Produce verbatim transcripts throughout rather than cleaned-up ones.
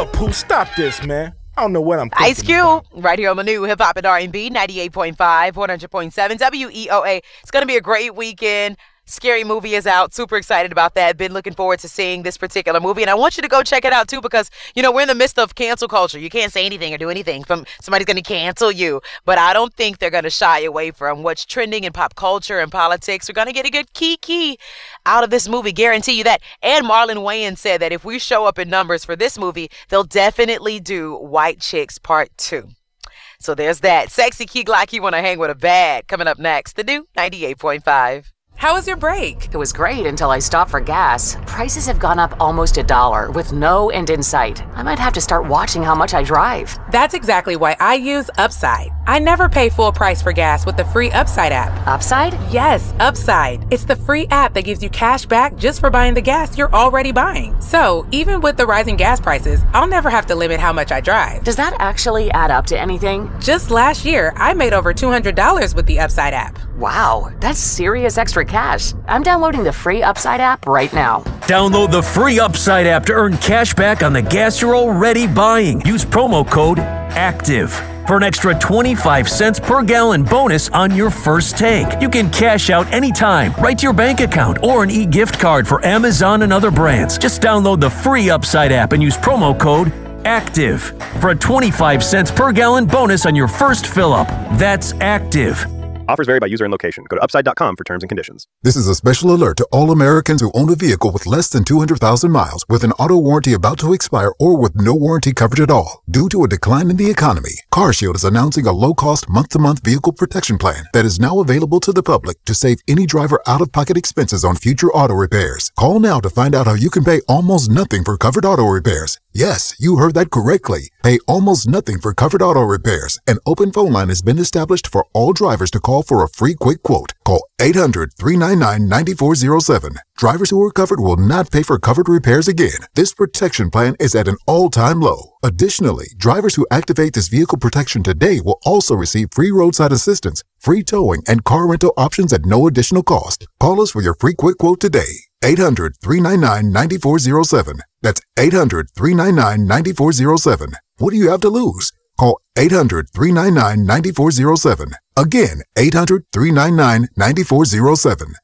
up, Pooh? Stop this, man. I don't know what I'm thinking. Ice Cube, about. right here on the new Hip Hop and R and B, ninety-eight point five, one hundred point seven W E O A. It's going to be a great weekend. Scary Movie is out. Super excited about that. Been looking forward to seeing this particular movie. And I want you to go check it out, too, because, you know, we're in the midst of cancel culture. You can't say anything or do anything. From somebody's going to cancel you. But I don't think they're going to shy away from what's trending in pop culture and politics. We're going to get a good key key out of this movie. Guarantee you that. And Marlon Wayans said that if we show up in numbers for this movie, they'll definitely do White Chicks Part two. So there's that. Sexy Key Glock, you want to hang with a bad. Coming up next, the new ninety-eight point five. How was your break? It was great until I stopped for gas. Prices have gone up almost a dollar with no end in sight. I might have to start watching how much I drive. That's exactly why I use Upside. I never pay full price for gas with the free Upside app. Upside? Yes, Upside. It's the free app that gives you cash back just for buying the gas you're already buying. So even with the rising gas prices, I'll never have to limit how much I drive. Does that actually add up to anything? Just last year, I made over two hundred dollars with the Upside app. Wow, that's serious extra cash. I'm downloading the free Upside app right now. Download the free Upside app to earn cash back on the gas you're already buying. Use promo code ACTIVE for an extra twenty-five cents per gallon bonus on your first tank. You can cash out anytime, right to your bank account, or an e-gift card for Amazon and other brands. Just download the free Upside app and use promo code ACTIVE for a twenty-five cents per gallon bonus on your first fill-up. That's ACTIVE. Offers vary by user and location. Go to upside dot com for terms and conditions. This is a special alert to all Americans who own a vehicle with less than two hundred thousand miles, with an auto warranty about to expire, or with no warranty coverage at all. Due to a decline in the economy, CarShield is announcing a low-cost month-to-month vehicle protection plan that is now available to the public to save any driver out-of-pocket expenses on future auto repairs. Call now to find out how you can pay almost nothing for covered auto repairs. Yes, you heard that correctly. Pay almost nothing for covered auto repairs. An open phone line has been established for all drivers to call for a free quick quote. Call eight hundred, three nine nine, nine four zero seven. Drivers who are covered will not pay for covered repairs again. This protection plan is at an all-time low. Additionally, drivers who activate this vehicle protection today will also receive free roadside assistance, free towing, and car rental options at no additional cost. Call us for your free quick quote today. eight hundred, three nine nine, nine four zero seven. That's eight hundred, three nine nine, nine four zero seven. What do you have to lose? Call eight hundred, three nine nine, nine four zero seven. Again, eight hundred, three nine nine, nine four zero seven.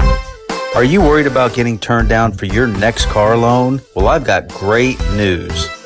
Are you worried about getting turned down for your next car loan? Well, I've got great news.